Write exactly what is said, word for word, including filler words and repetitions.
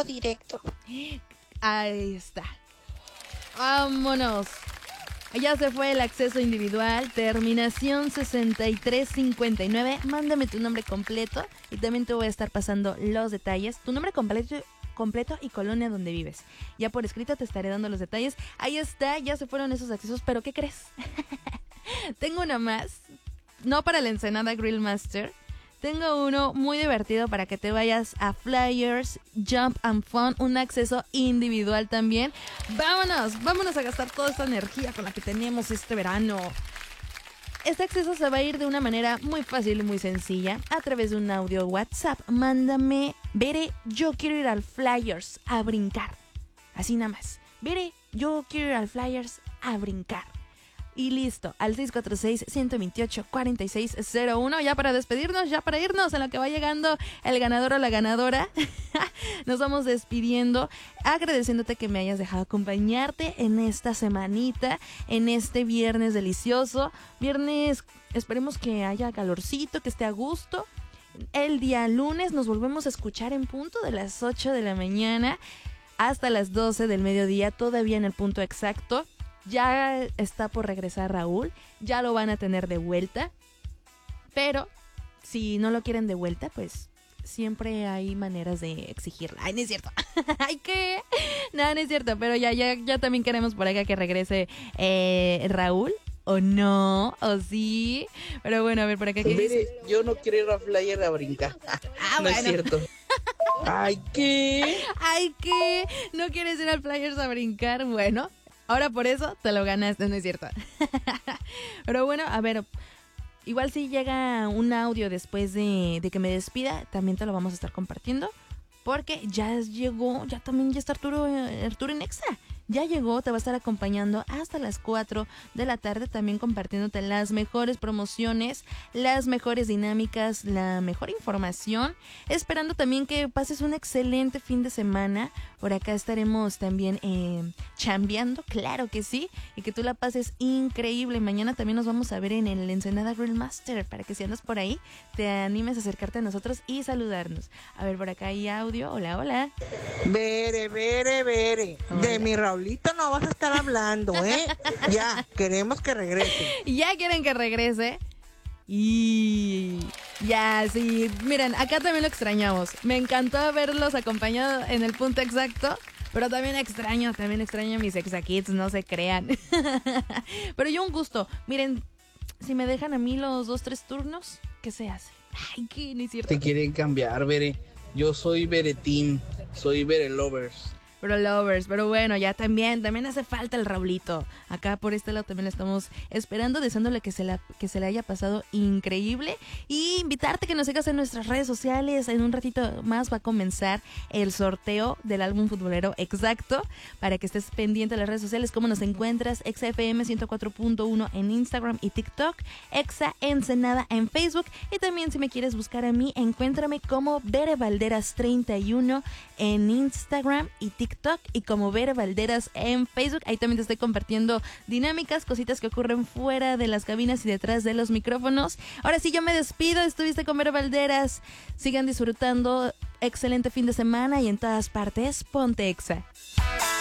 vivo directo. Ahí está. Vámonos. Ya se fue el acceso individual. Terminación sesenta y tres cincuenta y nueve. Mándame tu nombre completo y también te voy a estar pasando los detalles. Tu nombre completo completo y colonia donde vives. Ya por escrito te estaré dando los detalles. Ahí está, ya se fueron esos accesos, pero ¿qué crees? Tengo uno más. No para la Ensenada Grill Master. Tengo uno muy divertido para que te vayas a Flyers, Jump and Fun, un acceso individual también. Vámonos, vámonos a gastar toda esta energía con la que tenemos este verano. Este acceso se va a ir de una manera muy fácil y muy sencilla a través de un audio WhatsApp. Mándame, Bere, yo quiero ir al Flyers a brincar. Así nada más. Bere, yo quiero ir al Flyers a brincar. Y listo, al seis cuatro seis, uno dos ocho, cuatro seis cero uno, ya para despedirnos, ya para irnos, en lo que va llegando el ganador o la ganadora. Nos vamos despidiendo, agradeciéndote que me hayas dejado acompañarte en esta semanita, en este viernes delicioso. Viernes, esperemos que haya calorcito, que esté a gusto. El día lunes nos volvemos a escuchar en punto de las ocho de la mañana hasta las doce del mediodía, todavía en el punto exacto. Ya está por regresar Raúl, ya lo van a tener de vuelta, pero si no lo quieren de vuelta, pues siempre hay maneras de exigirla. Ay, no es cierto. Ay, ¿qué? No, no es cierto, pero ya, ya, ya también queremos por acá que regrese eh, Raúl. ¿O no? ¿O sí? Pero bueno, a ver, por acá. ¿Qué Mire, dice? yo no quiero ir a Flyer a brincar. Ah, no bueno. es cierto. Ay, ¿qué? Ay, ¿qué? ¿No quieres ir al Flyers a brincar? Bueno, ahora por eso te lo ganaste, no es cierto. Pero bueno, a ver, igual si llega un audio después de, de que me despida, también te lo vamos a estar compartiendo. Porque ya llegó, ya también ya está Arturo, Arturo en Exa. Ya llegó, te va a estar acompañando hasta las cuatro de la tarde, también compartiéndote las mejores promociones, las mejores dinámicas, la mejor información. Esperando también que pases un excelente fin de semana. Por acá estaremos también eh, chambeando, claro que sí, y que tú la pases increíble. Mañana también nos vamos a ver en el Ensenada Grill Master, para que si andas por ahí, te animes a acercarte a nosotros y saludarnos. A ver, por acá hay audio. Hola, hola. Bere, Bere, Bere. Hola. De mi Raulito no vas a estar hablando, ¿eh? Ya, queremos que regrese. Ya quieren que regrese. Y ya, sí. Miren, acá también lo extrañamos. Me encantó haberlos acompañado en el punto exacto. Pero también extraño, también extraño a mis Exa-Kids, no se crean. Pero yo un gusto. Miren, si me dejan a mí los dos, tres turnos, ¿qué se hace? Ay, que no es cierto. Te quieren cambiar, Bere. Yo soy Bere Team, soy Bere Lovers. Pero lovers, pero bueno, ya también, también hace falta el Raulito. Acá por este lado también la estamos esperando, deseándole que se la, que se le haya pasado increíble. Y invitarte que nos sigas en nuestras redes sociales. En un ratito más va a comenzar el sorteo del álbum futbolero exacto, para que estés pendiente de las redes sociales. ¿Cómo nos encuentras? Exa F M ciento cuatro punto uno en Instagram y TikTok, Exa Ensenada en Facebook. Y también si me quieres buscar a mí, encuéntrame como Bere Valderas treinta y uno en Instagram y TikTok. TikTok y como Bere Valderas en Facebook. Ahí también te estoy compartiendo dinámicas, cositas que ocurren fuera de las cabinas y detrás de los micrófonos. Ahora sí, yo me despido. Estuviste con Bere Valderas. Sigan disfrutando. Excelente fin de semana y en todas partes, ponte Exa.